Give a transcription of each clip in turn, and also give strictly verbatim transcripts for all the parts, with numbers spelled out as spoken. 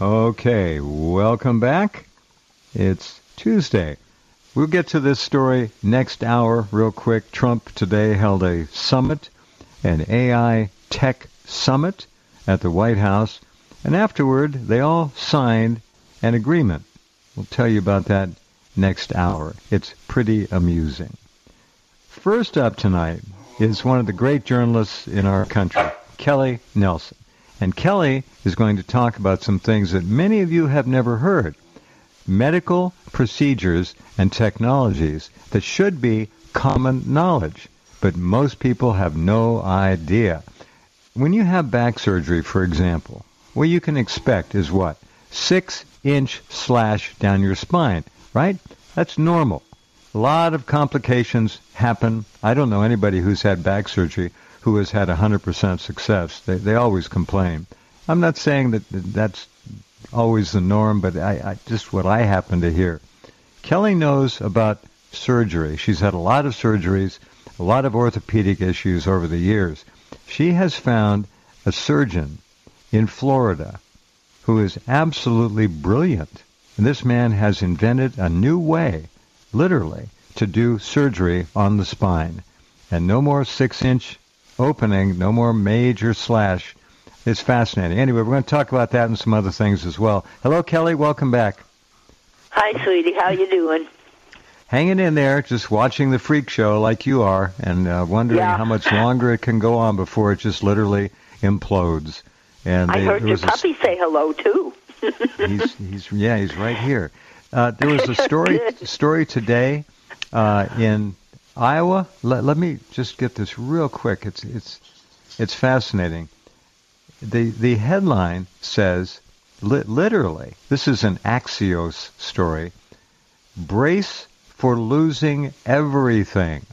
Okay, welcome back. It's Tuesday. We'll get to this story next hour real quick. Trump today held a summit, an A I tech summit at the White House, and afterward they all signed an agreement. We'll tell you about that next hour. It's pretty amusing. First up tonight is one of the great journalists in our country, Kelly Nelson. And Kelly is going to talk about some things that many of you have never heard. Medical procedures and technologies that should be common knowledge, but most people have no idea. When you have back surgery, for example, what you can expect is what? Six-inch slash down your spine, right? That's normal. A lot of complications happen. I don't know anybody who's had back surgery who has had one hundred percent success. They they always complain. I'm not saying that that's always the norm, but I, I just what I happen to hear. Kelly knows about surgery. She's had a lot of surgeries, a lot of orthopedic issues over the years. She has found a surgeon in Florida who is absolutely brilliant. And this man has invented a new way, literally, to do surgery on the spine. And no more six-inch opening, no more major slash. It's fascinating. Anyway, we're going to talk about that and some other things as well. Hello, Kelly. Welcome back. Hi, sweetie. How you doing? Hanging in there, just watching the freak show like you are, and uh, wondering yeah. how much longer it can go on before it just literally implodes. And I they, heard your puppy say hello too. he's he's yeah, he's right here. Uh, there was a story story today uh, in Iowa. Let, let me just get this real quick. It's it's it's fascinating. The the headline says li- literally, this is an Axios story. Brace for losing everything.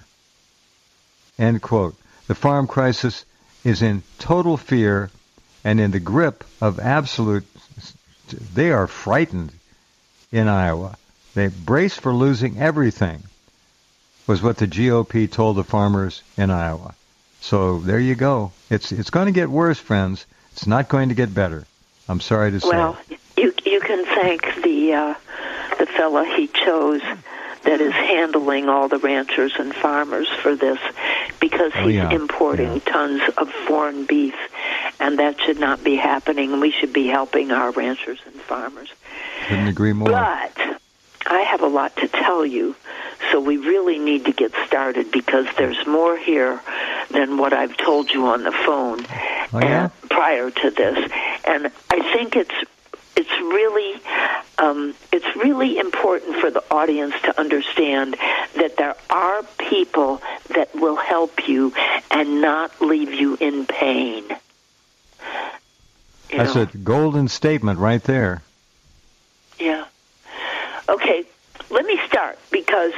End quote. The farm crisis is in total fear and in the grip of absolute. They are frightened in Iowa. They brace for losing everything, was what the G O P told the farmers in Iowa. So there you go. It's it's going to get worse, friends. It's not going to get better. I'm sorry to say. Well, you you can thank the uh, the fella he chose that is handling all the ranchers and farmers for this, because he's oh, yeah. importing yeah. tons of foreign beef, and that should not be happening, and we should be helping our ranchers and farmers. Couldn't agree more. But I have a lot to tell you, so we really need to get started, because there's more here than what I've told you on the phone oh, yeah? and prior to this. And I think it's it's really um, it's really important for the audience to understand that there are people that will help you and not leave you in pain. You That's know? a golden statement right there. Yeah. Okay, let me start, because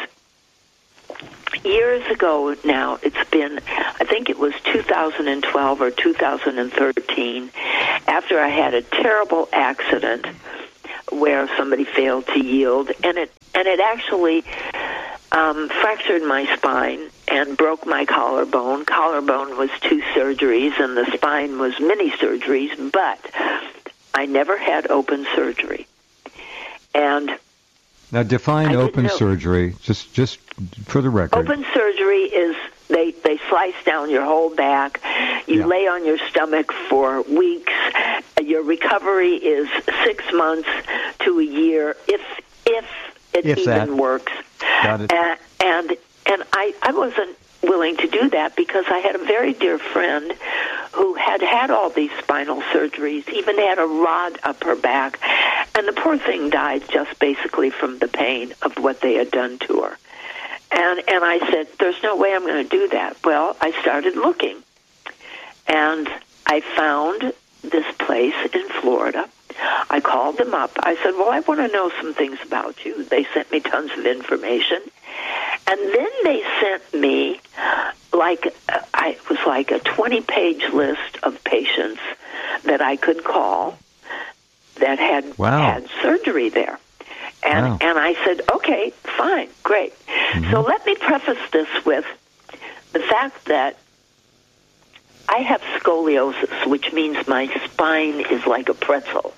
years ago now, it's been, I think it was two thousand twelve or two thousand thirteen, after I had a terrible accident where somebody failed to yield, and it and it actually um, fractured my spine and broke my collarbone. Collarbone was two surgeries, and the spine was many surgeries, but I never had open surgery. And now, define open surgery, just just for the record. Open surgery is they, they slice down your whole back. You yeah. lay on your stomach for weeks. Your recovery is six months to a year, if if it if even that. works. Got it. And and, and I, I wasn't willing to do that, because I had a very dear friend who had had all these spinal surgeries, even had a rod up her back, and the poor thing died just basically from the pain of what they had done to her. And and I said, there's no way I'm going to do that. Well, I started looking, and I found this place in Florida. I called them up. I said, well, I want to know some things about you. They sent me tons of information. And then they sent me, like, uh, I, it was like a twenty-page list of patients that I could call that had wow. had surgery there. And wow. and I said, okay, fine, great. Mm-hmm. So let me preface this with the fact that I have scoliosis, which means my spine is like a pretzel.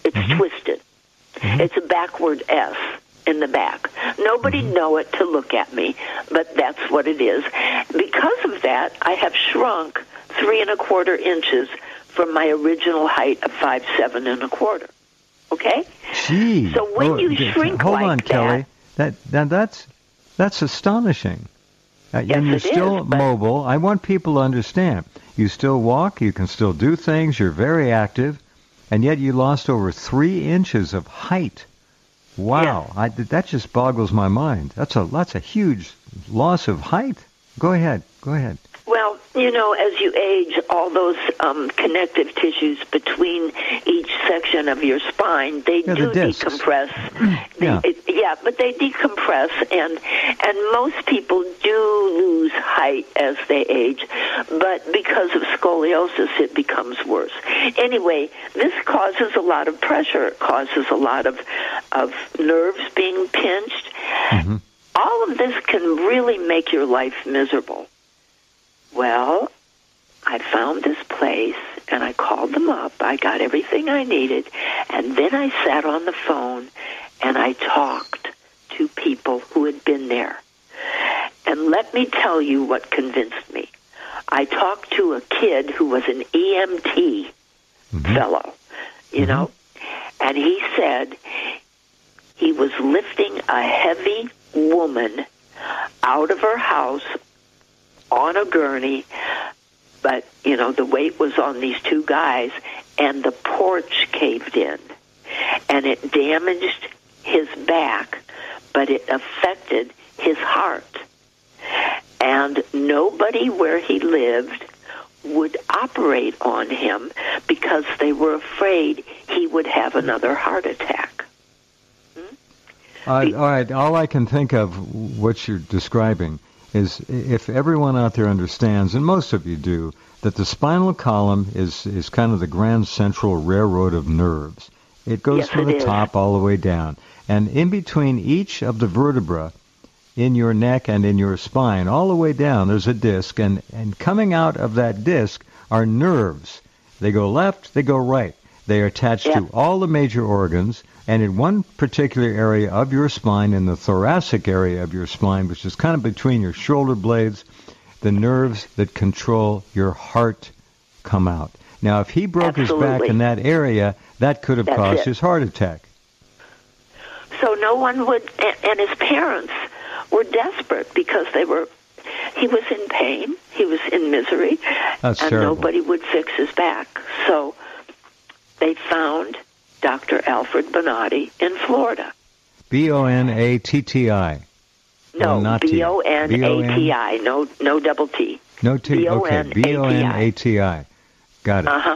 It's mm-hmm. twisted. Mm-hmm. It's a backward S in the back. Nobody'd mm-hmm. know it to look at me, but that's what it is. Because of that, I have shrunk three and a quarter inches from my original height of five seven and a quarter. Okay? Gee. So when oh, you d- shrink hold like on, that, Kelly. That, that that's that's astonishing. Uh, yes, and you're it still is, but mobile. I want people to understand. You still walk. You can still do things. You're very active, and yet you lost over three inches of height. Wow, yes. I, that just boggles my mind. That's a that's a huge loss of height. Go ahead. Go ahead. Well, you know, as you age, all those um, connective tissues between each section of your spine, they yeah, do the discs. decompress. yeah. They, it, yeah, but they decompress, and and most people do lose height as they age, but because of scoliosis, it becomes worse. Anyway, this causes a lot of pressure. It causes a lot of, of nerves being pinched. Mm-hmm. All of this can really make your life miserable. Well, I found this place, and I called them up. I got everything I needed, and then I sat on the phone, and I talked to people who had been there. And let me tell you what convinced me. I talked to a kid who was an E M T mm-hmm. fellow, you mm-hmm. know, and he said he was lifting a heavy woman out of her house on a gurney, but, you know, the weight was on these two guys, and the porch caved in, and it damaged his back, but it affected his heart. And nobody where he lived would operate on him because they were afraid he would have another heart attack. Hmm? Uh, all right, all I can think of what you're describing is if everyone out there understands, and most of you do, that the spinal column is, is kind of the grand central railroad of nerves. It goes yes, from it the is. top all the way down. And in between each of the vertebrae in your neck and in your spine, all the way down, there's a disc, and, and coming out of that disc are nerves. They go left, they go right. They are attached yep. to all the major organs, and in one particular area of your spine, in the thoracic area of your spine, which is kind of between your shoulder blades, the nerves that control your heart come out. Now, if he broke Absolutely. his back in that area, that could have That's caused it. his heart attack. So no one would, and his parents were desperate because they were, he was in pain, he was in misery, That's and terrible. nobody would fix his back. So they found Doctor Alfred Bonatti in Florida. B O N A T T I. No, B O N A T I, no no double T. No T, okay, B O N A T I. Got it. Uh-huh.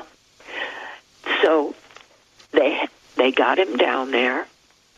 So they they got him down there.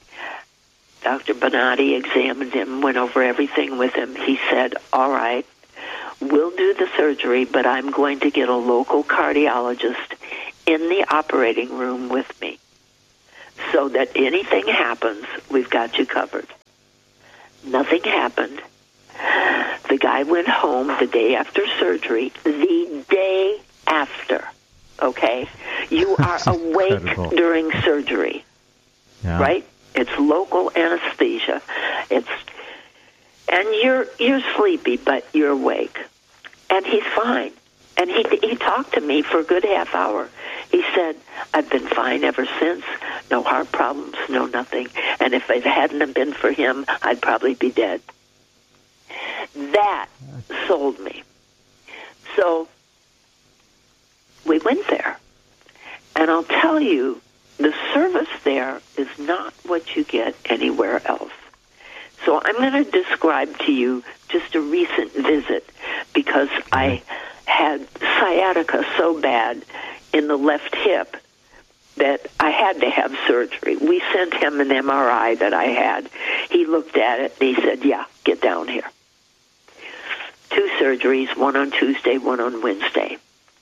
Doctor Bonatti examined him, went over everything with him. He said, all right, we'll do the surgery, but I'm going to get a local cardiologist in the operating room with me so that anything happens, we've got you covered. Nothing happened. The guy went home the day after surgery, the day after, okay? You are awake incredible. during surgery, yeah. right? It's local anesthesia. It's and you're you're sleepy, but you're awake. And he's fine. And he he talked to me for a good half hour. He said, I've been fine ever since. No heart problems, no nothing. And if it hadn't have been for him, I'd probably be dead. That sold me. So we went there. And I'll tell you, the service there is not what you get anywhere else. So I'm going to describe to you just a recent visit because I had sciatica so bad in the left hip that I had to have surgery. We sent him an M R I that I had. He looked at it and he said, yeah, get down here. Two surgeries, one on Tuesday, one on Wednesday.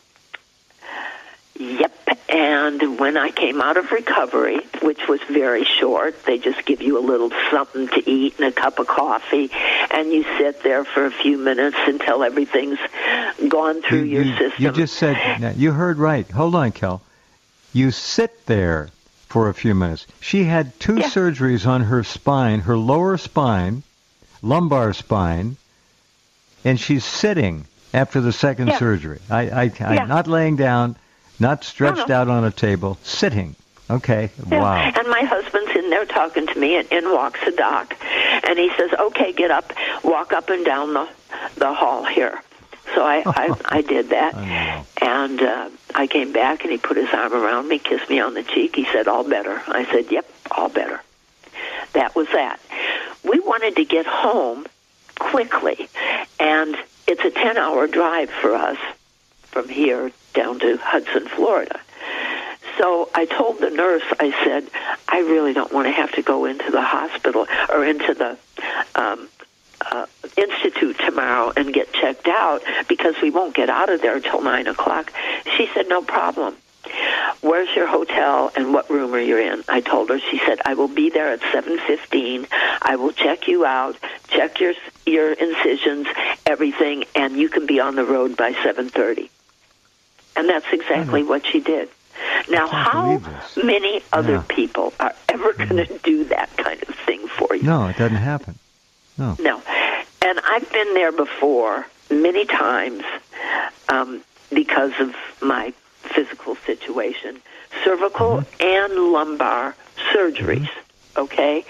Yep, and when I came out of recovery, which was very short, they just give you a little something to eat and a cup of coffee, and you sit there for a few minutes until everything's gone through you, your you, system. You just said, you heard right. Hold on, Kel. You sit there for a few minutes. She had two Yeah. surgeries on her spine, her lower spine, lumbar spine, and she's sitting after the second Yeah. surgery. I, I, I Yeah. not laying down, not stretched No, no. out on a table, sitting. Okay, Yeah. wow. And my husband's in there talking to me, and in walks the doc, and he says, "Okay, get up, walk up and down the the hall here." So I I, I did that, I know. and uh, I came back, and he put his arm around me, kissed me on the cheek. He said, "All better." I said, "Yep, all better." That was that. We wanted to get home quickly, and it's a ten-hour drive for us from here down to Hudson, Florida. So I told the nurse, I said, I really don't want to have to go into the hospital or into the um, uh, institute tomorrow and get checked out because we won't get out of there till nine o'clock. She said, no problem. Where's your hotel and what room are you in? I told her. She said, I will be there at seven fifteen. I will check you out, check your your incisions, everything, and you can be on the road by seven thirty. And that's exactly what she did. Now, how many other Yeah. people are ever going to do that kind of thing for you? No, it doesn't happen. No. No. And I've been there before many times um, because of my physical situation, cervical Mm-hmm. and lumbar surgeries, Mm-hmm. okay?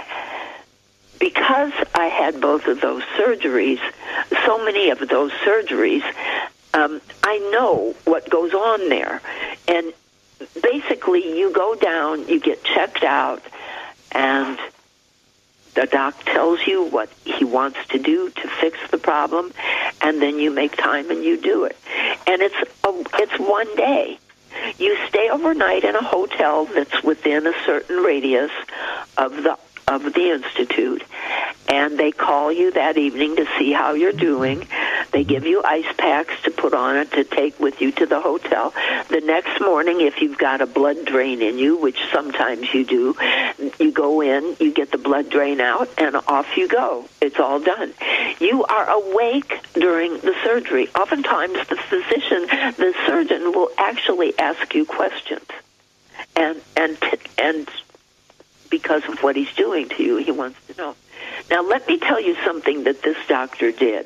Because I had both of those surgeries, so many of those surgeries, um, I know what goes on there. And basically, you go down, you get checked out, and the doc tells you what he wants to do to fix the problem, and then you make time and you do it. And it's a, it's one day. You stay overnight in a hotel that's within a certain radius of the of the institute, and they call you that evening to see how you're doing. They give you ice packs to put on it to take with you to the hotel. The next morning, if you've got a blood drain in you, which sometimes you do, you go in, you get the blood drain out, and off you go. It's all done. You are awake during the surgery. Oftentimes, the physician, the surgeon, will actually ask you questions, and and and because of what he's doing to you, he wants to know. Now, let me tell you something that this doctor did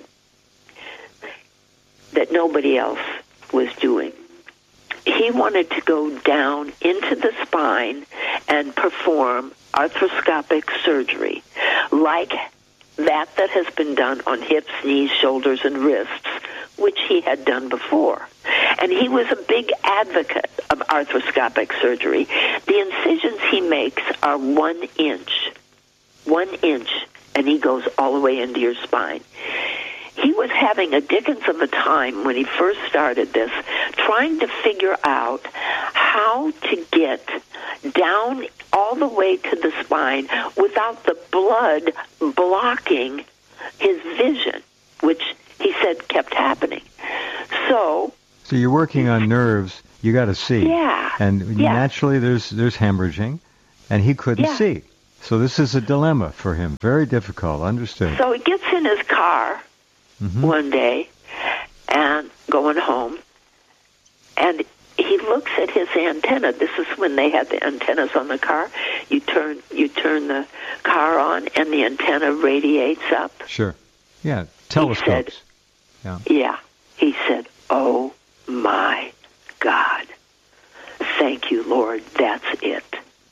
that nobody else was doing. He wanted to go down into the spine and perform arthroscopic surgery, like that that has been done on hips, knees, shoulders, and wrists, which he had done before. And he was a big advocate of arthroscopic surgery. The incisions he makes are one inch, one inch, and he goes all the way into your spine. He was having a dickens of a time when he first started this, trying to figure out how to get down all the way to the spine without the blood blocking his vision, which he said kept happening. So, So you're working on nerves. You got to see. Yeah. And Yeah. naturally, there's there's hemorrhaging, and he couldn't Yeah. see. So this is a dilemma for him. Very difficult. Understood. so he gets in his car Mhm. one day and going home, and he looks at his antenna. This is when they had the antennas on the car. You turn you turn the car on, and the antenna radiates up. Sure. Yeah. Telescopes. Yeah. Yeah. He said, oh, my God. Thank you, Lord. That's it.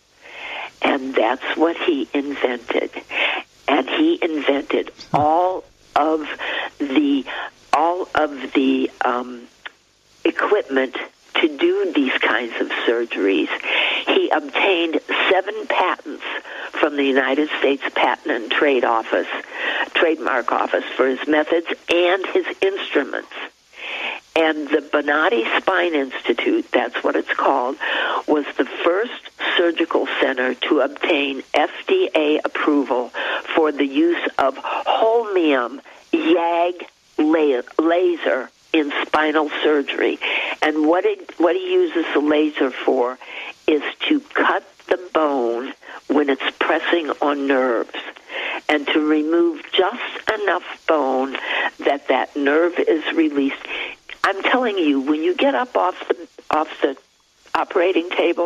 And that's what he invented. And he invented all of the all of the um, equipment to do these kinds of surgeries. He obtained seven patents from the United States Patent and Trade Office, Trademark Office, for his methods and his instruments. And the Bonati Spine Institute, that's what it's called, was the first surgical center to obtain F D A approval for the use of holmium YAG la- laser in spinal surgery. And what it, what he uses the laser for is to cut the bone when it's pressing on nerves, and to remove just enough bone that that nerve is released. I'm telling you, when you get up off the off the operating table,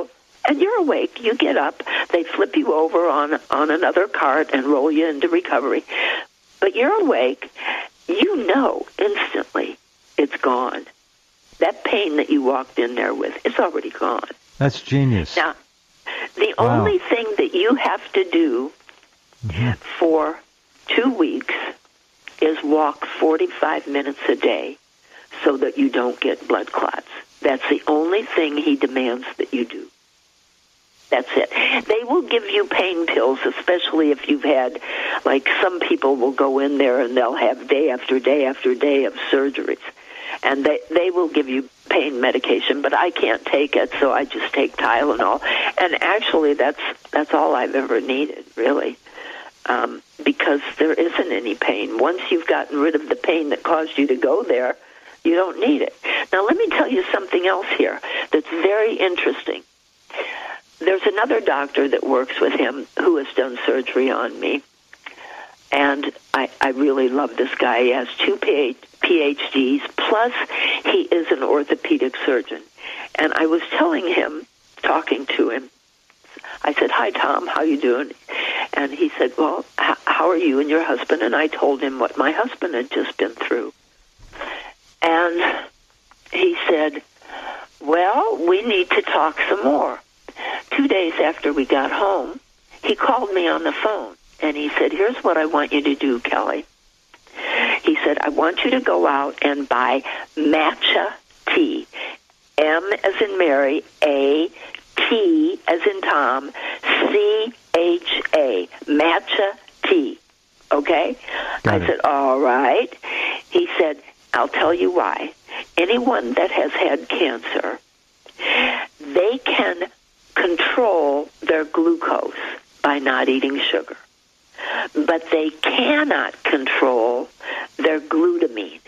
and you're awake. You get up. They flip you over on on another cart and roll you into recovery. But you're awake. You know instantly it's gone. That pain that you walked in there with, it's already gone. That's genius. Now, the Wow. only thing that you have to do Mm-hmm. for two weeks is walk forty-five minutes a day so that you don't get blood clots. That's the only thing he demands that you do. That's it. They will give you pain pills, especially if you've had, like some people will go in there and they'll have day after day after day of surgeries. And they, they will give you pain medication, but I can't take it, so I just take Tylenol. And actually, that's that's all I've ever needed, really, um, because there isn't any pain. Once you've gotten rid of the pain that caused you to go there, you don't need it. Now, let me tell you something else here that's very interesting. There's another doctor that works with him who has done surgery on me, and I, I really love this guy. He has two P H Ds, plus he is an orthopedic surgeon. And I was telling him, talking to him, I said, "Hi, Tom, how you doing?" And he said, "Well, h- how are you and your husband?" And I told him what my husband had just been through. And he said, "Well, we need to talk some more." Two days after we got home, he called me on the phone, and he said, "Here's what I want you to do, Kelly." He said, "I want you to go out and buy matcha tea. M as in Mary, A, T as in Tom, C H A, matcha tea." Okay? Got I it. said, "All right." He said, "I'll tell you why. Anyone that has had cancer, they can control their glucose by not eating sugar, but they cannot control their glutamine.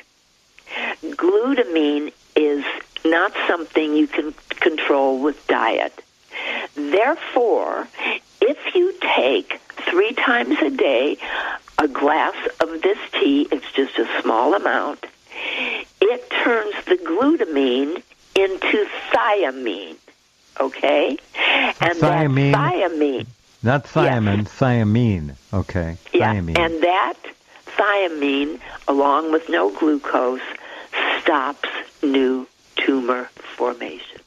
Glutamine is not something you can control with diet. Therefore, if you take three times a day a glass of this tea, it's just a small amount, it turns the glutamine into thiamine, okay? And Thiamine? that thiamine, Not thiamine, Yes. thiamine. Okay. yeah, Thiamine. and that thiamine, along with no glucose, stops new tumor formation.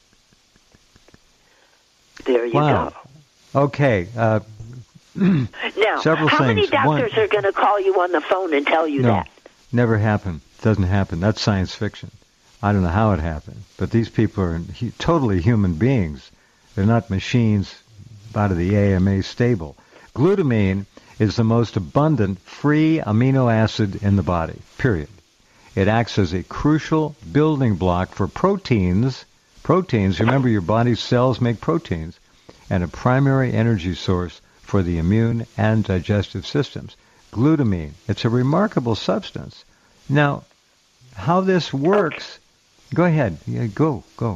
There you Wow. go. Okay. Uh, Now, Several how many things. doctors One- are going to call you on the phone and tell you no, that? never happened. Doesn't happen. That's science fiction. I don't know how it happened. But these people are hu- totally human beings. They're not machines out of the A M A stable. Glutamine is the most abundant free amino acid in the body, period. It acts as a crucial building block for proteins. Proteins, remember your body's cells make proteins, and a primary energy source for the immune and digestive systems. Glutamine, it's a remarkable substance. Now, how this works, go ahead. Yeah, go, go.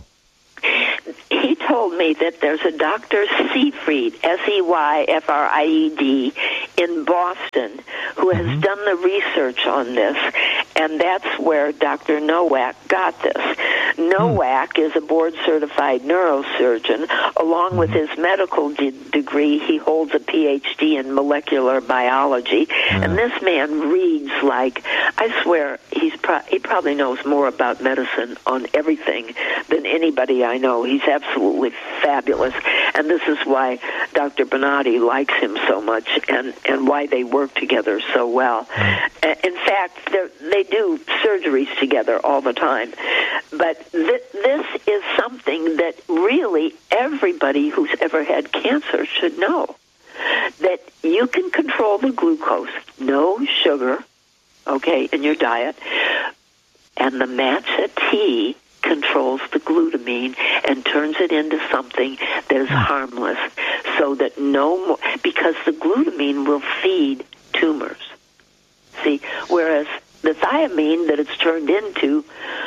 He told me that there's a Doctor Seyfried, S E Y F R I E D, in Boston, who has Mhm. done the research on this, and that's where Doctor Nowak got this. Nowak is a board-certified neurosurgeon. Along with his medical de- degree, he holds a P H D in molecular biology, Yeah. and this man reads like, I swear, he's pro- he probably knows more about medicine on everything than anybody I know. He's absolutely fabulous, and this is why Doctor Bonatti likes him so much, and, and why they work together so well. Uh, In fact, they're- they do surgeries together all the time. But th- this is something that really everybody who's ever had cancer should know, that you can control the glucose, no sugar, okay, in your diet, and the matcha tea controls the glutamine and turns it into something that is harmless, so that no more, because the glutamine will feed tumors. See, whereas the thiamine that it's turned into,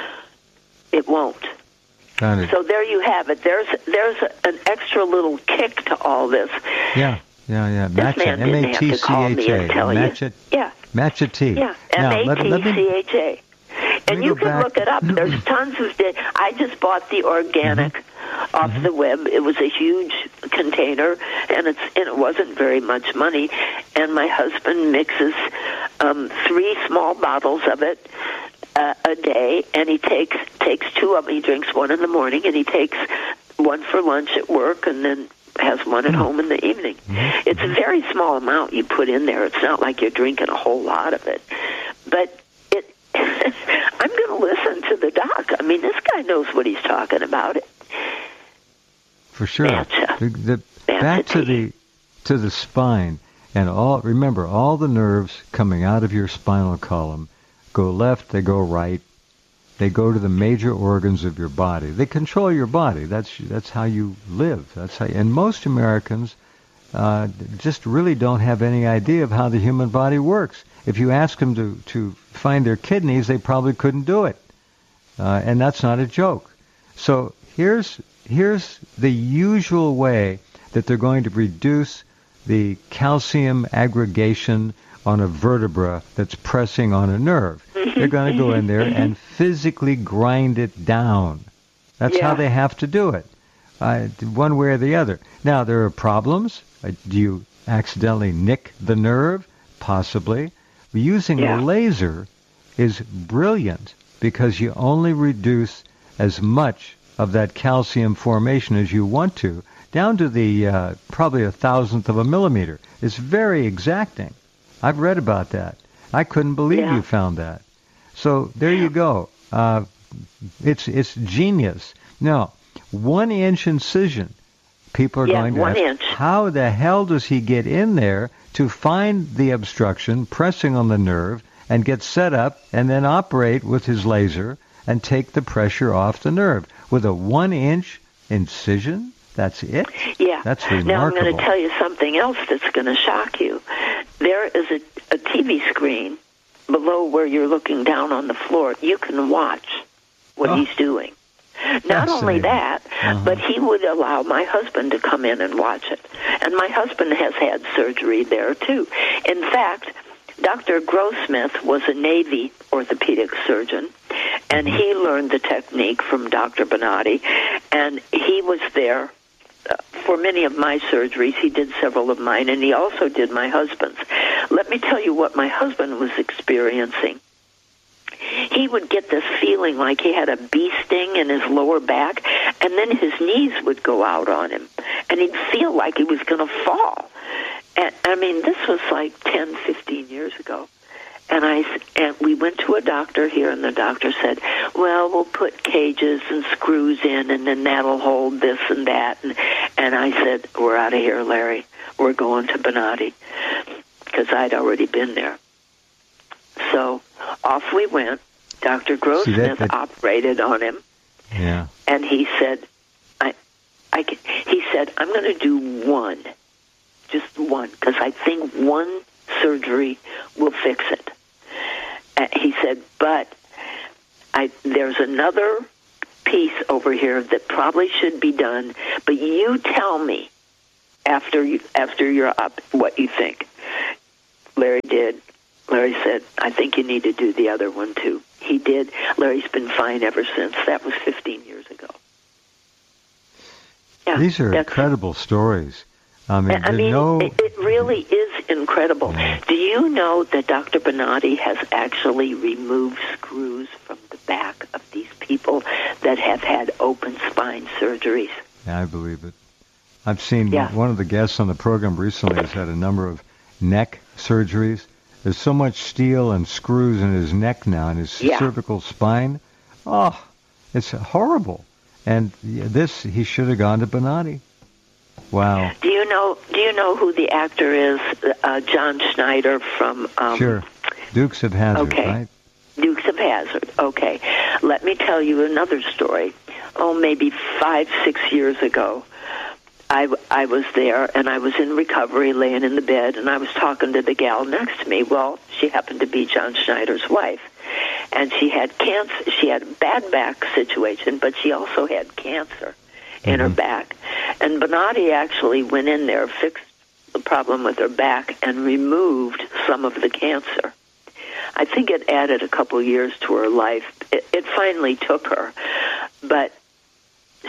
it won't. Got it. So there you have it. There's there's an extra little kick to all this. Yeah, yeah, yeah. This Matcha, man M didn't A have T to C call me H A. and tell you. Matcha, Yeah, matcha tea. yeah, Now, M let- A let T me- C H A. And me you go can back- look it up. There's tons of. Di- I just bought the organic off Mm-hmm. the web. It was a huge container, and it's and it wasn't very much money. And my husband mixes um, three small bottles of it uh, a day, and he takes takes two of them. He drinks one in the morning, and he takes one for lunch at work, and then has one at home in the evening. Mm-hmm. It's a very small amount you put in there. It's not like you're drinking a whole lot of it. But it, I'm going to listen to the doc. I mean, this guy knows what he's talking about. For sure. That's a, the, the, that's back a to the to the spine, and all. Remember, all the nerves coming out of your spinal column go left, they go right. They go to the major organs of your body. They control your body. That's that's how you live. That's how. And most Americans uh, just really don't have any idea of how the human body works. If you ask them to to find their kidneys, they probably couldn't do it. Uh, and that's not a joke. So here's here's the usual way that they're going to reduce the calcium aggregation on a vertebra that's pressing on a nerve. They're going to go in there and physically grind it down. That's yeah. how they have to do it, uh, one way or the other. Now, there are problems. Uh, do you accidentally nick the nerve? Possibly. Using yeah. a laser is brilliant because you only reduce as much of that calcium formation as you want to, down to the uh, probably a thousandth of a millimeter. It's very exacting. I've read about that. I couldn't believe yeah. you found that. So there you go. Uh, it's it's genius. Now, one inch incision. People are yeah, going to one ask, inch. how the hell does he get in there to find the obstruction, pressing on the nerve, and get set up, and then operate with his laser and take the pressure off the nerve with a one inch incision? That's it? Yeah. That's remarkable. Now I'm going to tell you something else that's going to shock you. There is a, a T V screen below where you're looking down on the floor. You can watch what oh. he's doing. Not only that, uh-huh. but he would allow my husband to come in and watch it. And my husband has had surgery there, too. In fact, Doctor Grossmith was a Navy orthopedic surgeon, and he learned the technique from Doctor Bonatti, and he was there uh, for many of my surgeries. He did several of mine, and he also did my husband's. Let me tell you what my husband was experiencing. He would get this feeling like he had a bee sting in his lower back, and then his knees would go out on him, and he'd feel like he was going to fall. And, I mean, this was like ten, fifteen years ago. And I and we went to a doctor here, and the doctor said, well, we'll put cages and screws in, and then that'll hold this and that. And, and I said, we're out of here, Larry. We're going to Bonatti, because I'd already been there. So off we went. Doctor Grossmith See, that, that, operated on him. Yeah. And he said, I, I, he said, I'm going to do one, just one, because I think one surgery will fix it. Uh, he said, but I, there's another piece over here that probably should be done, but you tell me after you, after you're up what you think. Larry did. Larry said, I think you need to do the other one, too. He did. Larry's been fine ever since. That was fifteen years ago. Yeah, these are incredible stories. I mean, I mean no... it, it really is incredible. Yeah. Do you know that Doctor Bonatti has actually removed screws from the back of these people that have had open spine surgeries? Yeah, I believe it. I've seen yeah. one of the guests on the program recently has had a number of neck surgeries. There's so much steel and screws in his neck now, in his yeah. cervical spine. Oh, it's horrible. And this, he should have gone to Bonatti. Wow. Do you know? Do you know who the actor is? Uh, John Schneider from. Um, sure. Dukes of Hazzard. Okay. Right? Dukes of Hazzard. Okay. Let me tell you another story. Oh, maybe five, six years ago. I, I was there, and I was in recovery, laying in the bed, and I was talking to the gal next to me. Well, she happened to be John Schneider's wife, and she had cancer. She had a bad back situation, but she also had cancer in mm-hmm. her back. And Bonatti actually went in there, fixed the problem with her back, and removed some of the cancer. I think it added a couple years to her life. It, it finally took her, but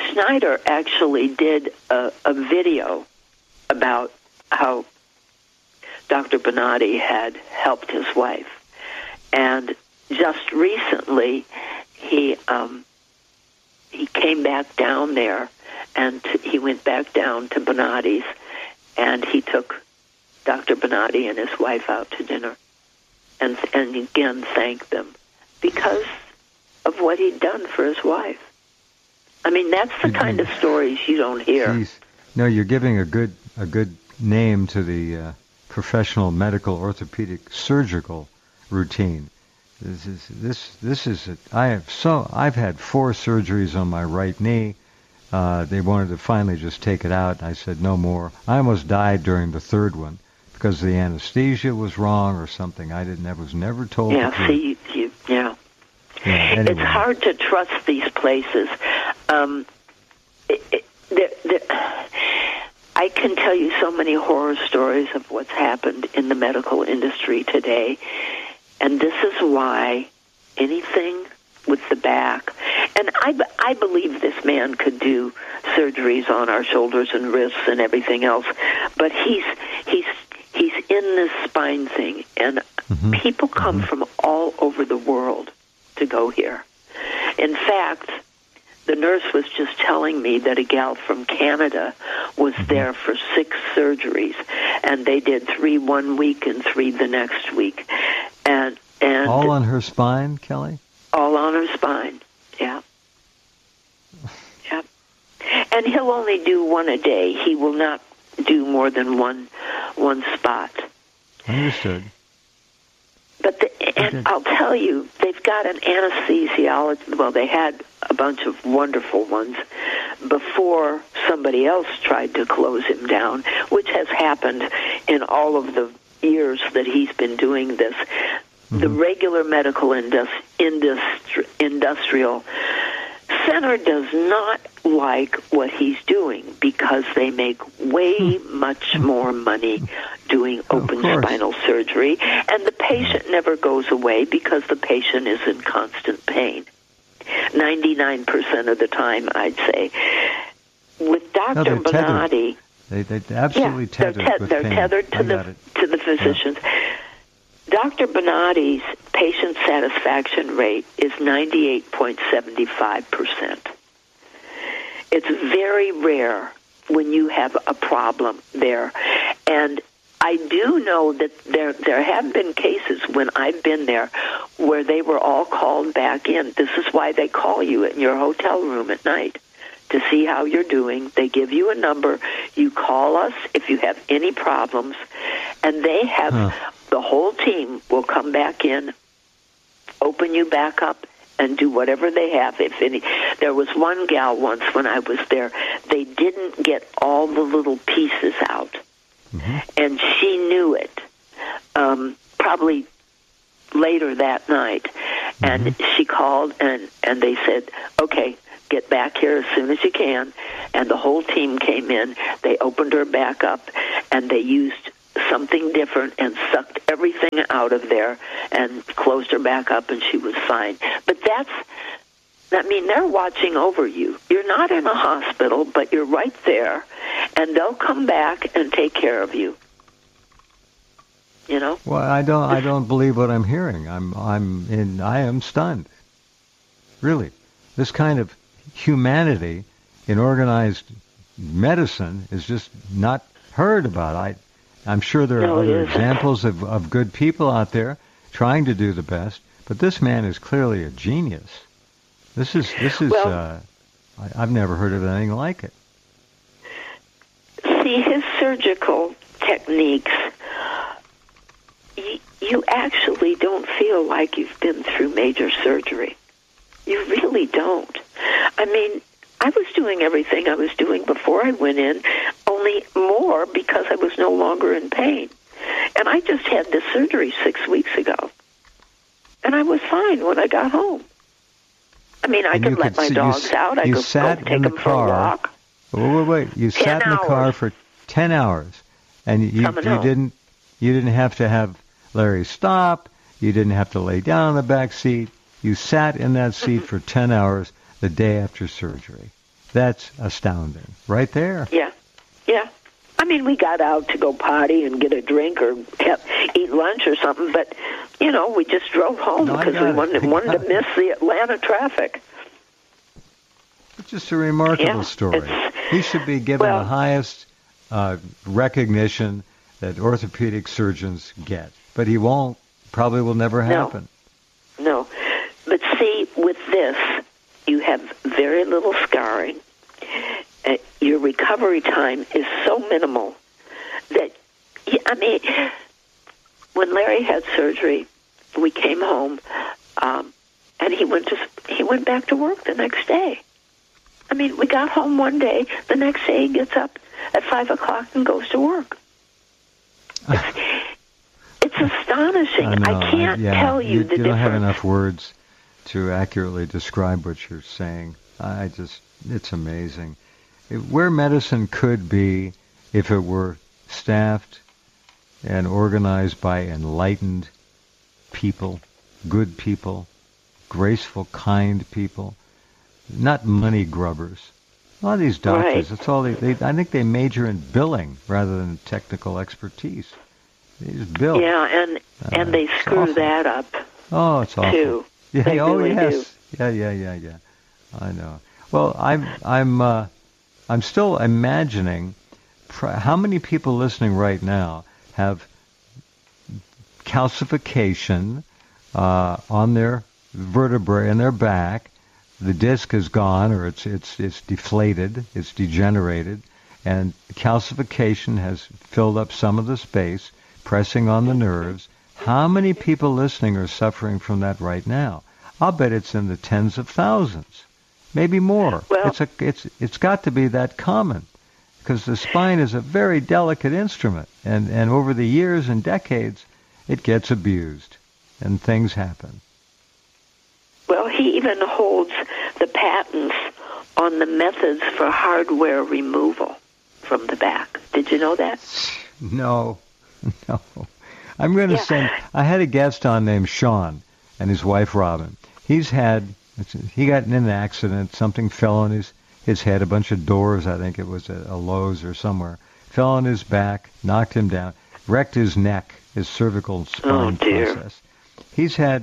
Snyder actually did a, a video about how Doctor Bonatti had helped his wife. And just recently, he um, he came back down there, and t- he went back down to Bonatti's, and he took Doctor Bonatti and his wife out to dinner, and and again thanked them because of what he'd done for his wife. I mean, that's the kind of stories you don't hear. Jeez. No, you're giving a good a good name to the uh, professional medical orthopedic surgical routine. This is this this is a, I have so I've had four surgeries on my right knee. Uh, they wanted to finally just take it out. I said no more. I almost died during the third one because the anesthesia was wrong or something. I didn't. I was never told. Yeah. To See, you, you, yeah. yeah anyway. It's hard to trust these places. Um, it, it, they're, they're, I can tell you so many horror stories of what's happened in the medical industry today, and this is why anything with the back, and I, I believe this man could do surgeries on our shoulders and wrists and everything else, but he's he's he's in this spine thing, and mm-hmm. people come mm-hmm. from all over the world to go here. In fact, the nurse was just telling me that a gal from Canada was there for six surgeries, and they did three one week and three the next week. And and all on her spine, Kelly? All on her spine, yeah. Yeah. And he'll only do one a day. He will not do more than one one spot. Understood. But the, and okay. I'll tell you, they've got an anesthesiologist. Well, they had a bunch of wonderful ones before somebody else tried to close him down, which has happened in all of the years that he's been doing this. Mm-hmm. The regular medical indus- industri- industrial center does not like what he's doing because they make way much more money doing open spinal surgery, and the patient never goes away because the patient is in constant pain. ninety-nine percent of the time, I'd say. With Doctor No, Bonatti... They, they absolutely yeah, tethered they're, te- with they're pain. tethered to the, to the physicians. Yeah. Doctor Bonatti's patient satisfaction rate is ninety-eight point seven five percent. It's very rare when you have a problem there. And I do know that there there have been cases when I've been there where they were all called back in. This is why they call you in your hotel room at night to see how you're doing. They give you a number. You call us if you have any problems. And they have... Huh. The whole team will come back in, open you back up, and do whatever they have. If any, there was one gal once when I was there, they didn't get all the little pieces out, mm-hmm. and she knew it. Um, probably later that night, mm-hmm. and she called, and and they said, "Okay, get back here as soon as you can." And the whole team came in. They opened her back up, and they used something different and sucked everything out of there and closed her back up, and she was fine. But that's, I mean, they're watching over you. You're not in a hospital, but you're right there, and they'll come back and take care of you. You know? Well, I don't, I don't believe what I'm hearing. I'm, I'm in, I am stunned. Really, this kind of humanity in organized medicine is just not heard about. I. I'm sure there are no, other examples of, of good people out there trying to do the best, but this man is clearly a genius. This is this is well, uh, I, I've never heard of anything like it. See, his surgical techniques, you, you actually don't feel like you've been through major surgery. You really don't. I mean, I was doing everything I was doing before I went in, only more because I was no longer in pain. And I just had this surgery six weeks ago. And I was fine when I got home. I mean, I could let my dogs out. I could go take them for a walk. Wait, wait, wait. You sat in the car for ten hours, and you, you didn't you didn't have to have Larry stop. You didn't have to lay down in the back seat. You sat in that seat for ten hours the day after surgery. That's astounding. Right there. Yeah, yeah. I mean, we got out to go potty and get a drink or have, eat lunch or something, but, you know, we just drove home no, because we wanted, wanted to miss the Atlanta traffic. It's just a remarkable yeah, story. He should be given well, the highest uh, recognition that orthopedic surgeons get, but he won't. Probably will never happen. No, no. But see, with this, you have very little scarring. Uh, your recovery time is so minimal that, I mean, when Larry had surgery, we came home, um, and he went to he went back to work the next day. I mean, we got home one day, the next day he gets up at five o'clock and goes to work. It's, it's astonishing. I, know, I can't I, yeah, tell you, you the You difference. don't have enough words to accurately describe what you're saying. I just, it's amazing. It, where medicine could be if it were staffed and organized by enlightened people, good people, graceful, kind people, not money grubbers. A lot of these doctors, Right. that's all they, they, I think they major in billing rather than technical expertise. They just bill. Yeah, and Uh, and they it's screw awful. that up, Oh, it's awful. too. Yeah, They oh really yes. do. Yeah, yeah, yeah, yeah. I know. Well, I'm I'm uh, I'm still imagining pr- how many people listening right now have calcification uh, on their vertebrae in their back. The disc is gone, or it's it's it's deflated, it's degenerated, and calcification has filled up some of the space, pressing on the nerves. How many people listening are suffering from that right now? I'll bet it's in the tens of thousands, maybe more. Well, it's a it's it's got to be that common, because the spine is a very delicate instrument, and and over the years and decades, it gets abused, and things happen. Well, he even holds the patents on the methods for hardware removal from the back. Did you know that? No, no. I'm going to Yeah. send. I had a guest on named Sean and his wife Robin. He's had. He got in an accident. Something fell on his his head. A bunch of doors. I think it was a, a Lowe's or somewhere. Fell on his back, knocked him down, wrecked his neck, his cervical spine Oh, dear. process. He's had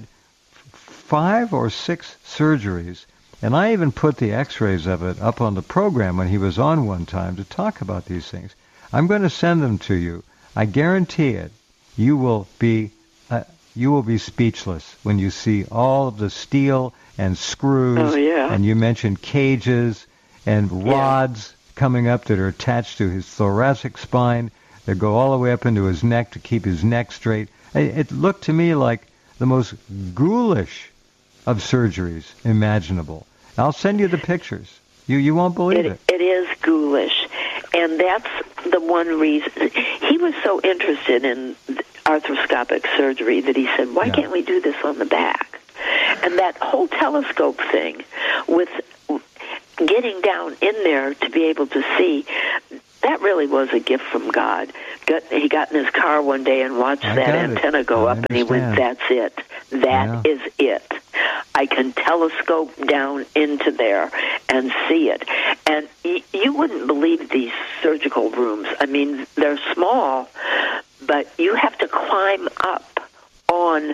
five or six surgeries, and I even put the x-rays of it up on the program when he was on one time to talk about these things. I'm going to send them to you. I guarantee it. You will be uh, you will be speechless when you see all of the steel and screws. Oh, yeah. And you mentioned cages and rods coming up that are attached to his thoracic spine that go all the way up into his neck to keep his neck straight. It, it looked to me like the most ghoulish of surgeries imaginable. I'll send you the pictures. You you won't believe it. It, it is ghoulish, and that's the one reason. He was so interested in arthroscopic surgery that he said, why Yeah. can't we do this on the back? And that whole telescope thing with getting down in there to be able to see, that really was a gift from God. Got, he got in his car one day and watched I that got it. antenna go I up, and he went, understand. that's it. That Yeah. is it. I can telescope down into there and see it. And y- you wouldn't believe these surgical rooms. I mean, they're small, but you have to climb up on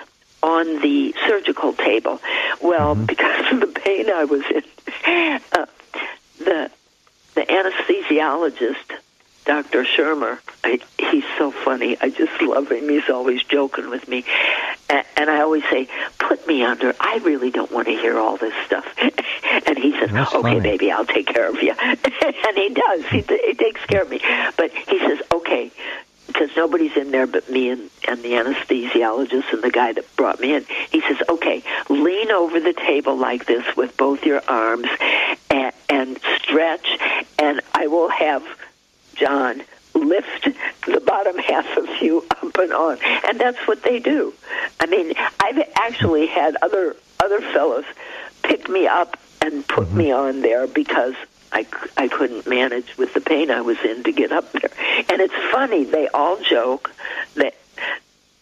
on the surgical table. Well, Mm-hmm. because of the pain I was in, uh, the the anesthesiologist, Doctor Shermer, I, he's so funny. I just love him. He's always joking with me. And, and I always say, put me under. I really don't want to hear all this stuff. And he says, That's okay, funny. baby, I'll take care of you. And he does. He, he takes care of me. But he says, okay, because nobody's in there but me and, and the anesthesiologist and the guy that brought me in. He says, okay, lean over the table like this with both your arms and, and stretch, and I will have John lift the bottom half of you up and on. And that's what they do. I mean, I've actually had other other fellows pick me up and put Mm-hmm. me on there because I, I couldn't manage with the pain I was in to get up there. And it's funny, they all joke that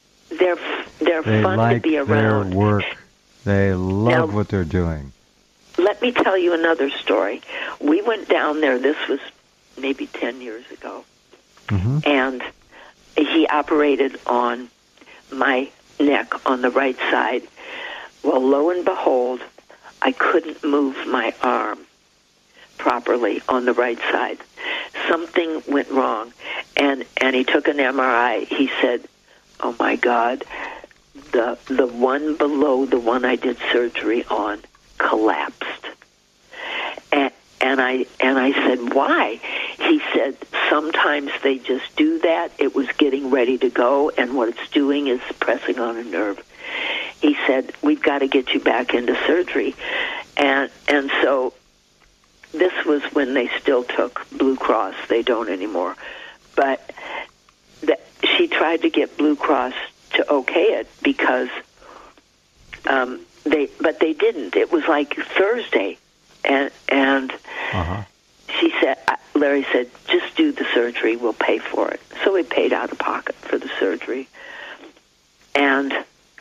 they're they're They fun like to be their around. work. They love Now- what they're doing. let me tell you another story. We went down there, this was maybe ten years ago, mm-hmm. and he operated on my neck on the right side. Well, lo and behold, I couldn't move my arm properly on the right side. Something went wrong, and and he took an M R I. He said, "Oh my God, the the one below the one I did surgery on collapsed." And and I and I said, "Why?" He said, "Sometimes they just do that. It was getting ready to go, and what it's doing is pressing on a nerve." He said, "We've got to get you back into surgery," and and so. This was when they still took Blue Cross. They don't anymore. But the, she tried to get Blue Cross to okay it because um, they, but they didn't. It was like Thursday, and and uh-huh. she said, Larry said, "Just do the surgery. We'll pay for it." So we paid out of pocket for the surgery, and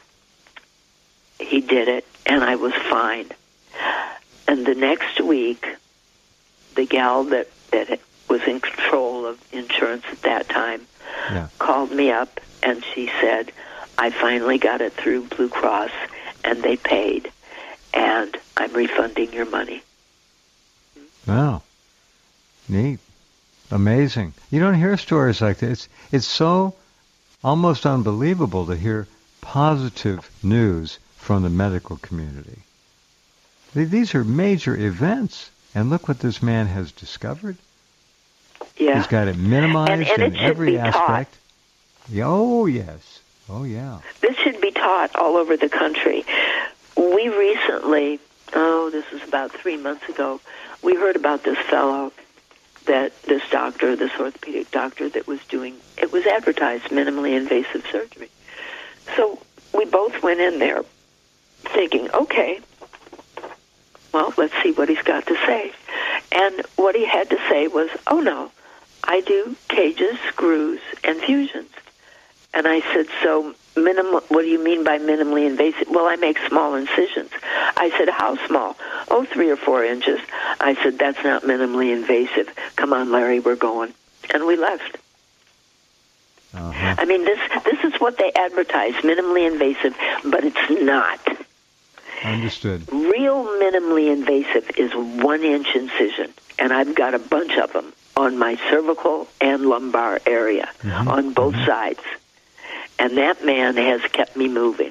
he did it, and I was fine. And the next week, the gal that, that was in control of insurance at that time yeah. called me up, and she said, "I finally got it through Blue Cross, and they paid, and I'm refunding your money." Wow. Neat. Amazing. You don't hear stories like this. It's, it's so almost unbelievable to hear positive news from the medical community. These are major events. And look what this man has discovered. Yeah. He's got it minimized and, and in it every aspect. Taught. Oh, yes. Oh, yeah. This should be taught all over the country. We recently, oh, this was about three months ago, we heard about this fellow, that this doctor, this orthopedic doctor that was doing, it was advertised, minimally invasive surgery. So we both went in there thinking, okay, well, let's see what he's got to say. And what he had to say was, "Oh, no, I do cages, screws, and fusions." And I said, "So, minimal, what do you mean by minimally invasive?" "Well, I make small incisions." I said, "How small?" "Oh, three or four inches." I said, "That's not minimally invasive. Come on, Larry, we're going." And we left. Uh-huh. I mean, this this is what they advertise, minimally invasive, but it's not. Understood. Real minimally invasive is one-inch incision, and I've got a bunch of them on my cervical and lumbar area, mm-hmm. on both mm-hmm. sides. And that man has kept me moving.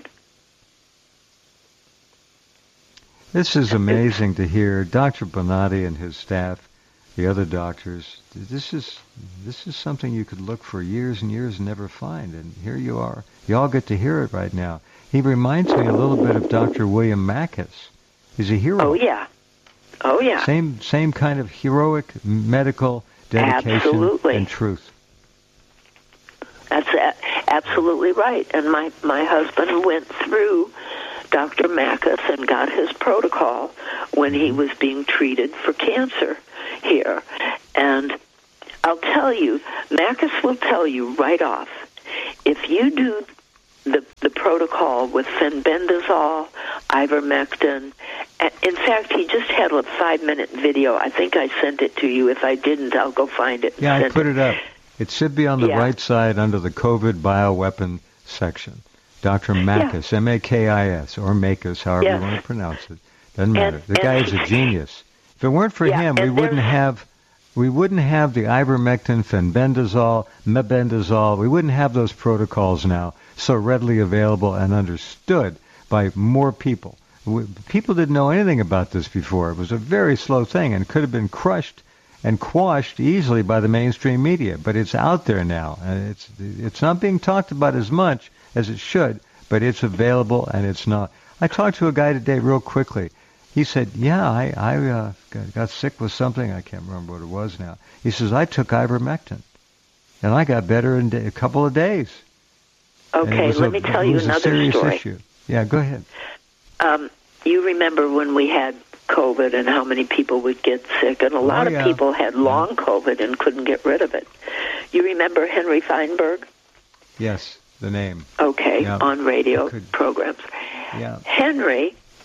This is amazing to hear. Doctor Bonatti and his staff, the other doctors, this is this is something you could look for years and years and never find. And here you are. You all get to hear it right now. He reminds me a little bit of Doctor William Makis. He's a hero. Oh, yeah. Oh, yeah. Same same kind of heroic medical dedication absolutely. And truth. That's a- absolutely right. And my, my husband went through Doctor Makis and got his protocol when he was being treated for cancer here. And I'll tell you, Makis will tell you right off, if you do the the protocol with fenbendazole, ivermectin. In fact, he just had a five-minute video. I think I sent it to you. If I didn't, I'll go find it. Yeah, I put it up. It should be on the yeah. right side under the COVID bioweapon section. Doctor Makis, yeah. M A K I S, or Makis, however yes. you want to pronounce it. Doesn't matter. And, the guy is a genius. If it weren't for yeah, him, we wouldn't have we wouldn't have the ivermectin, fenbendazole, mebendazole. We wouldn't have those protocols now so readily available and understood by more people. We, people didn't know anything about this before. It was a very slow thing and could have been crushed and quashed easily by the mainstream media. But it's out there now. And it's it's not being talked about as much as it should, but it's available and it's not. I talked to a guy today real quickly. He said, yeah, I, I uh, got, got sick with something. I can't remember what it was now. He says, I took ivermectin, and I got better in a couple of days. Okay, let a, me tell you another serious story. Issue. Yeah, go ahead. Um, you remember when we had COVID and how many people would get sick, and a lot oh, yeah. of people had long yeah. COVID and couldn't get rid of it. You remember Henry Feinberg? Yes, the name. Okay, yeah. on radio programs. Yeah. Henry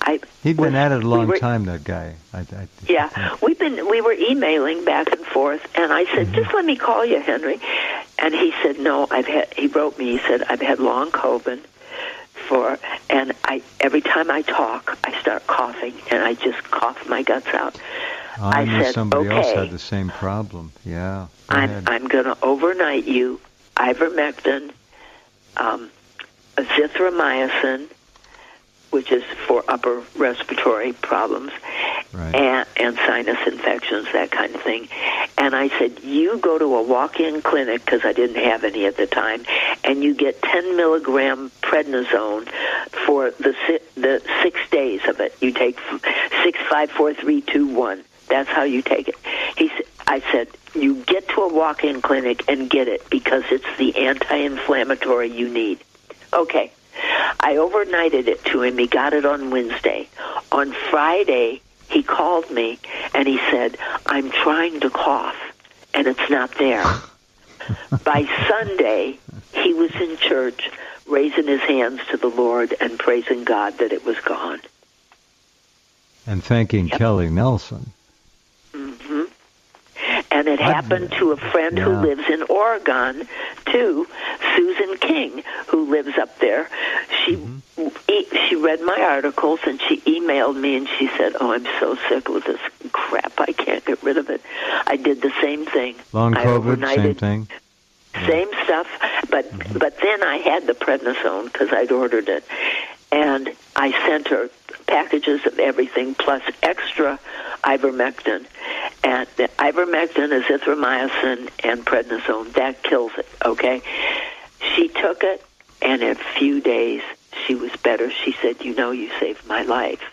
I He'd been was, at it a long we were, time, that guy. I, I, yeah, I, we've been we were emailing back and forth, and I said, mm-hmm. just let me call you, Henry. And he said, no, I've had. He wrote me. He said, I've had long COVID for, and I every time I talk, I start coughing, and I just cough my guts out. I, I knew said, somebody okay, else had the same problem. Yeah, go I'm ahead. I'm going to overnight you ivermectin, um, azithromycin, which is for upper respiratory problems, right. and, and sinus infections, that kind of thing. And I said, you go to a walk-in clinic, because I didn't have any at the time, and you get ten milligram prednisone for the the six days of it. You take six, five, four, three, two, one. That's how you take it. He said, I said, you get to a walk-in clinic and get it because it's the anti-inflammatory you need. Okay. I overnighted it to him. He got it on Wednesday. On Friday, he called me and he said, I'm trying to cough and it's not there. By Sunday, he was in church raising his hands to the Lord and praising God that it was gone. And thanking yep. Kelly Nelson. Mm-hmm. And it happened to a friend yeah. who lives in Oregon, too, Susan King, who lives up there. She mm-hmm. e- she read my articles, and she emailed me, and she said, oh, I'm so sick with this crap. I can't get rid of it. I did the same thing. Long COVID, same thing? Same yeah. stuff, but, mm-hmm. but then I had the prednisone because I'd ordered it. And I sent her packages of everything plus extra ivermectin. And the ivermectin, azithromycin, and prednisone, that kills it, okay? She took it, and in a few days, she was better. She said, you know, you saved my life.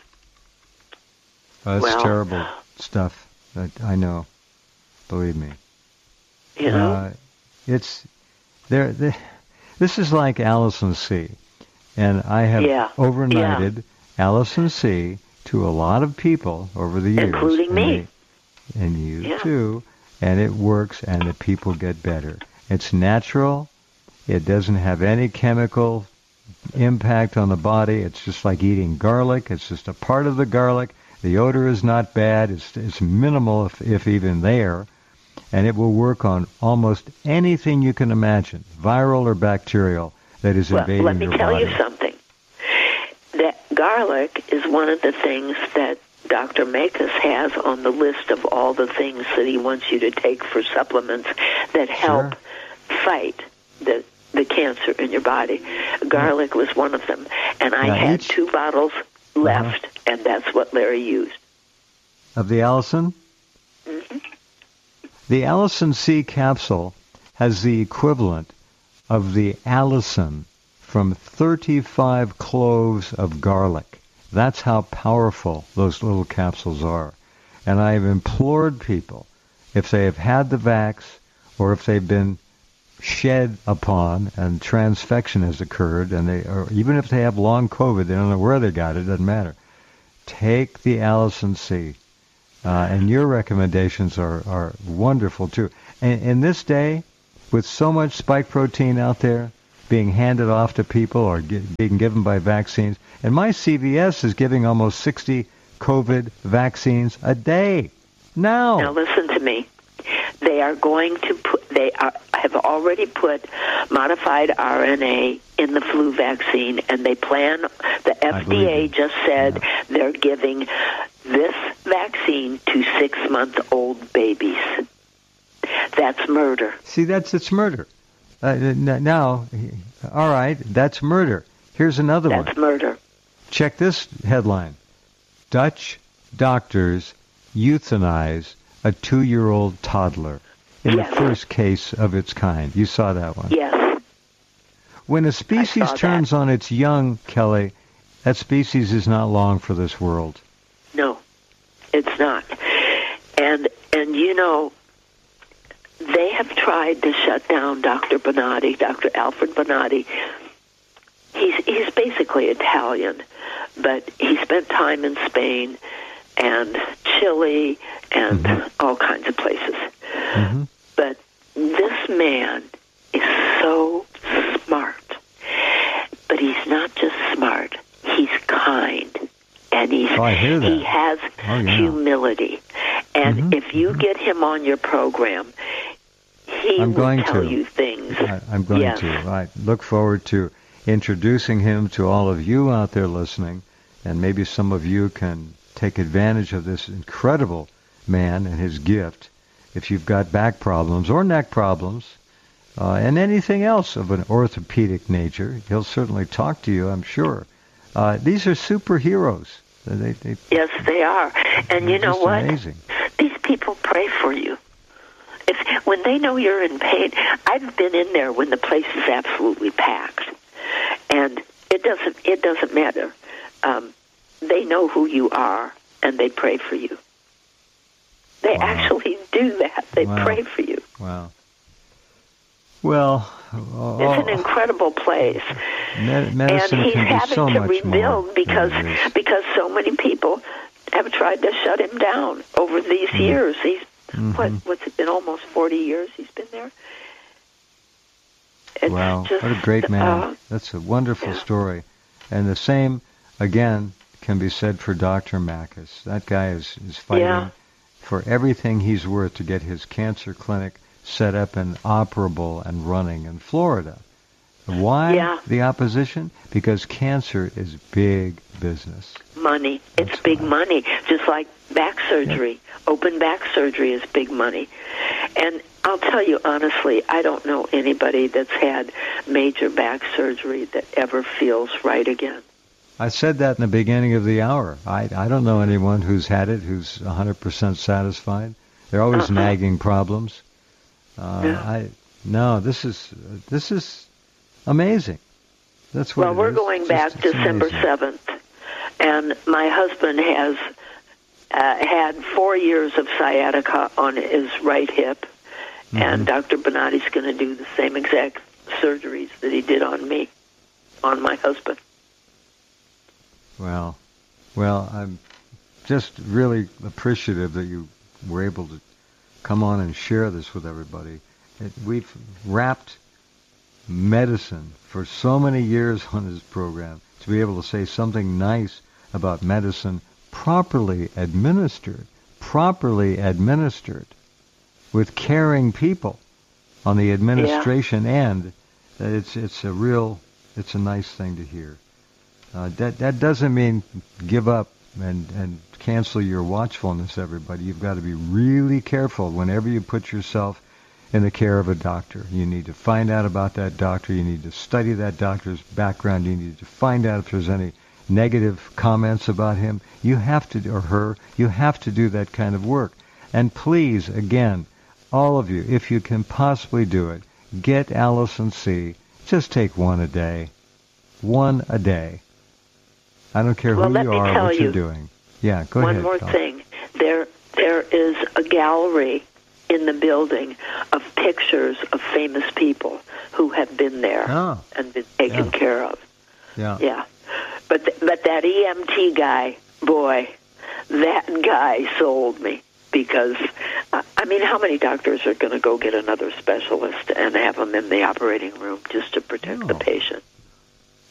Oh, that's well, terrible stuff. I, I know. Believe me. You know? Uh, it's, there. This is like Allison C. And I have yeah. overnighted yeah. Allison C. to a lot of people over the years. Including me. They, and you yeah. too. And it works, and the people get better. It's natural. It doesn't have any chemical impact on the body. It's just like eating garlic. It's just a part of the garlic. The odor is not bad. It's, it's minimal, if, if even there. And it will work on almost anything you can imagine, viral or bacterial, that is well, invading your body. Let me tell you something. That garlic is one of the things that Doctor Makis has on the list of all the things that he wants you to take for supplements that help sure. fight the the cancer in your body. Garlic was one of them. And I now had each, two bottles left, uh-huh. and that's what Larry used. Of the Allison? Mm-hmm. The Allison C capsule has the equivalent of the allicin from thirty-five cloves of garlic. That's how powerful those little capsules are. And I have implored people, if they have had the vax or if they've been shed upon and transfection has occurred, and they, or even if they have long COVID, they don't know where they got it, doesn't matter. Take the Allison C. Uh, and your recommendations are, are wonderful, too. And in this day, with so much spike protein out there being handed off to people or get, being given by vaccines, and my C V S is giving almost sixty COVID vaccines a day. Now, now listen to me. They are going to put, they are, have already put modified R N A in the flu vaccine, and they plan, the F D A just said yeah. they're giving this vaccine to six-month-old babies. That's murder. See, that's, it's murder. Uh, now, all right, that's murder. Here's another that's one. That's murder. Check this headline. Dutch doctors euthanize a two-year-old toddler in yes. the first case of its kind. You saw that one? Yes. When a species turns that. on its young, Kelly, that species is not long for this world. No, it's not. And, and you know, they have tried to shut down Doctor Bonatti, Doctor Alfred Bonatti. He's, he's basically Italian, but he spent time in Spain and Chile and mm-hmm. all kinds of places. Mm-hmm. But this man is so smart. But he's not just smart. He's kind and he's oh, I hear that. he has oh, yeah. humility. And mm-hmm. if you mm-hmm. get him on your program, he I'm will going tell to. you things. I, I'm going yes. to. I look forward to introducing him to all of you out there listening, and maybe some of you can take advantage of this incredible man and his gift. If you've got back problems or neck problems, uh, and anything else of an orthopedic nature, he'll certainly talk to you, I'm sure. Uh, these are superheroes. They, they, yes, they are. And you know what? Amazing. These people pray for you. If when they know you're in pain, I've been in there when the place is absolutely packed, and it doesn't it doesn't matter. Um, they know who you are, and they pray for you. They wow. actually do that. They wow. pray for you. Wow. Well, oh, it's an incredible place. Med- medicine and he's can be having so to much rebuild more because than it is. because so many people have tried to shut him down over these mm. years. He's mm-hmm. what what's it been? Almost forty years he's been there. It's wow, just, what a great man! Uh, That's a wonderful yeah. story, and the same again can be said for Doctor Makis. That guy is is fighting yeah. for everything he's worth to get his cancer clinic set up and operable and running in Florida. Why yeah. the opposition? Because cancer is big business. Money. That's it's big why. money. Just like back surgery. Yeah. Open back surgery is big money. And I'll tell you honestly, I don't know anybody that's had major back surgery that ever feels right again. I said that in the beginning of the hour. I, I don't know anyone who's had it who's one hundred percent satisfied. There are always uh-huh. nagging problems. Uh, yeah. I no, this is this is amazing. That's what. Well, it we're is. going It's back just, it's December seventh, and my husband has uh, had four years of sciatica on his right hip, mm-hmm. and Doctor Bonatti's going to do the same exact surgeries that he did on me, on my husband. Well, well, I'm just really appreciative that you were able to come on and share this with everybody. It, we've wrapped medicine for so many years on this program to be able to say something nice about medicine properly administered, properly administered with caring people on the administration yeah. end. It's it's a real, it's a nice thing to hear. Uh, that that doesn't mean give up and, and cancel your watchfulness, everybody. You've got to be really careful whenever you put yourself in the care of a doctor. You need to find out about that doctor. You need to study that doctor's background. You need to find out if there's any negative comments about him. You have to, or her, you have to do that kind of work. And please, again, all of you, if you can possibly do it, get Allison C. Just take one a day. One a day. I don't care well, who you are or what you you're doing. Yeah, go one ahead. One more Phil. thing. There, there is a gallery in the building of pictures of famous people who have been there oh. and been taken yeah. care of. Yeah. Yeah. But th- but that E M T guy, boy, that guy sold me because, uh, I mean, how many doctors are going to go get another specialist and have them in the operating room just to protect oh. the patient?